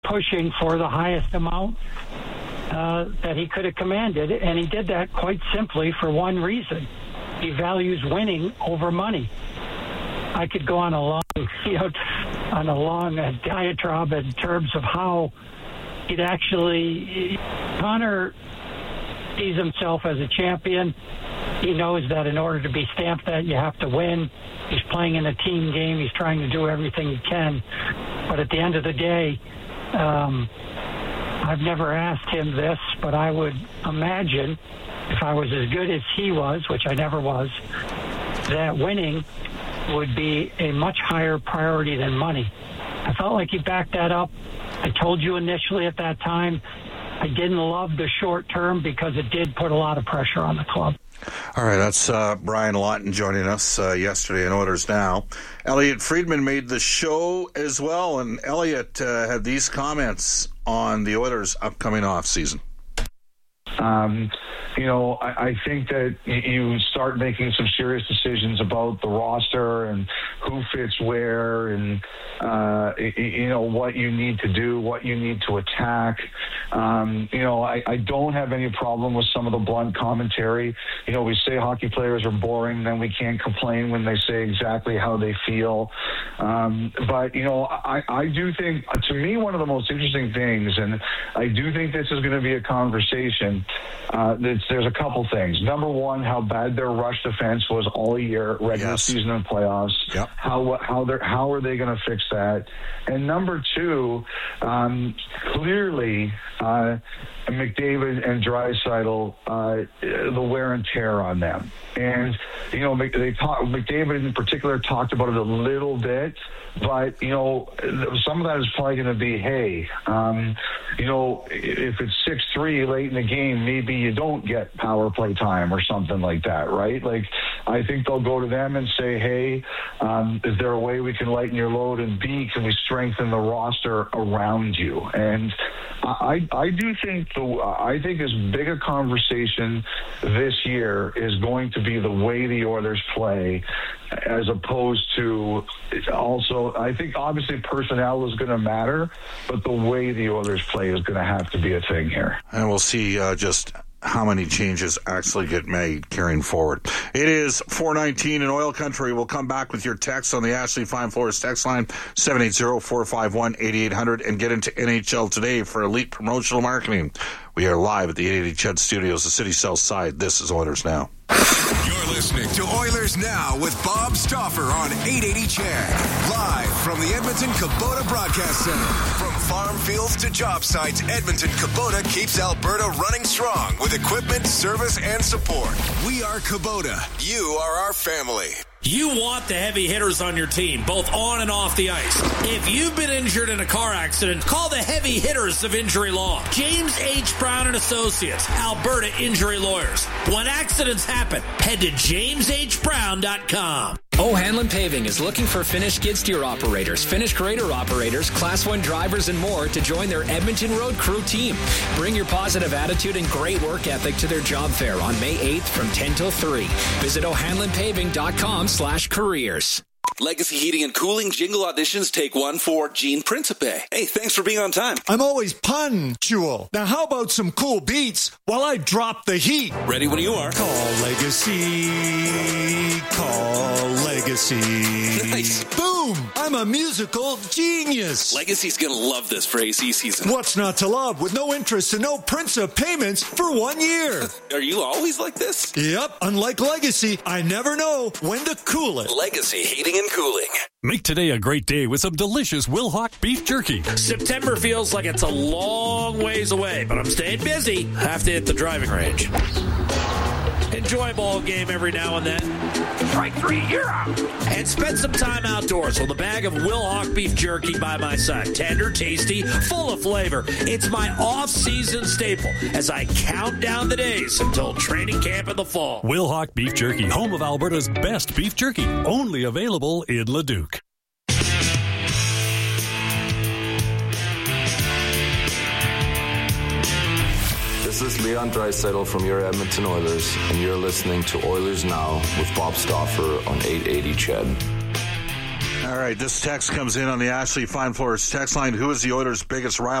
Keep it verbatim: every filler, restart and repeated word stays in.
pushing for the highest amount uh, that he could have commanded, and he did that quite simply for one reason. He values winning over money. I could go on a long, you know, on a long uh, diatribe in terms of how he'd actually, Connor sees himself as a champion. He knows that in order to be stamped that, you have to win. He's playing in a team game. He's trying to do everything he can. But at the end of the day, um, I've never asked him this, but I would imagine if I was as good as he was, which I never was, that winning would be a much higher priority than money. I felt like he backed that up. I told you initially at that time, I didn't love the short term because it did put a lot of pressure on the club. All right, that's uh, Brian Lawton joining us uh, yesterday in Oilers Now. Elliot Friedman made the show as well, and Elliot uh, had these comments on the Oilers' upcoming offseason. Um, you know, I, I think that you start making some serious decisions about the roster and who fits where and, uh, you know, what you need to do, what you need to attack. Um, you know, I, I don't have any problem with some of the blunt commentary. You know, we say hockey players are boring, then we can't complain when they say exactly how they feel. Um, but, you know, I, I do think, to me, one of the most interesting things, and I do think this is going to be a conversation, uh, there's a couple things. Number one, how bad their rush defense was all year, regular yes. season and playoffs. Yep. How how they how are they going to fix that? And number two, um, clearly uh, McDavid and Draisaitl, uh, the wear and tear on them. And you know, they talk, McDavid in particular talked about it a little bit. But, you know, some of that is probably going to be, hey, um, you know, if it's six three late in the game, maybe you don't get power play time or something like that, right? Like, I think they'll go to them and say, hey, um, is there a way we can lighten your load? And B, can we strengthen the roster around you? And I, I do think the I think as big a conversation this year is going to be the way the Oilers play, as opposed to also, I think obviously personnel is going to matter, but the way the Oilers play is going to have to be a thing here. And we'll see uh, just how many changes actually get made carrying forward. It is four nineteen in Oil Country. We'll come back with your text on the Ashley Fine Floors text line, seven eight zero, four five one, eight eight zero zero, and get into N H L Today for elite promotional marketing. We are live at the eight eighty C H E D Studios, the city south side. This is Oilers Now. You're listening to Oilers Now with Bob Stauffer on eight eighty C H E D. Live from the Edmonton Kubota Broadcast Center. From farm fields to job sites, Edmonton Kubota keeps Alberta running strong with equipment, service, and support. We are Kubota. You are our family. You want the heavy hitters on your team, both on and off the ice. If you've been injured in a car accident, call the heavy hitters of injury law. James H. Brown and Associates, Alberta Injury Lawyers. When accidents happen, head to james h brown dot com. O'Hanlon Paving is looking for finished skid steer operators, finished grader operators, Class one drivers, and more to join their Edmonton Road Crew team. Bring your positive attitude and great work ethic to their job fair on May eighth from ten till three. Visit o'hanlon paving dot com slash careers. Legacy Heating and Cooling jingle auditions take one for Gene Principe. Hey, thanks for being on time. I'm always punctual. Now how about some cool beats while I drop the heat? Ready when you are. Call Legacy. Call Legacy. Nice. Boom! I'm a musical genius. Legacy's gonna love this for A C season. What's not to love with no interest and no Principe payments for one year? Are you always like this? Yep. Unlike Legacy, I never know when to cool it. Legacy Heating and Cooling. Make today a great day with some delicious Wilhauk beef jerky. September feels like it's a long ways away, but I'm staying busy. Have to hit the driving range. Enjoy a ball game every now and then. Strike three, you're out. And spend some time outdoors with a bag of Wilhauk beef jerky by my side. Tender, tasty, full of flavor. It's my off-season staple as I count down the days until training camp in the fall. Wilhauk beef jerky, home of Alberta's best beef jerky. Only available in Leduc. This is Leon Draisaitl from your Edmonton Oilers, and you're listening to Oilers Now with Bob Stauffer on eight eighty C H E D. All right, this text comes in on the Ashley Fine Floors text line. Who is the Oilers' biggest rival?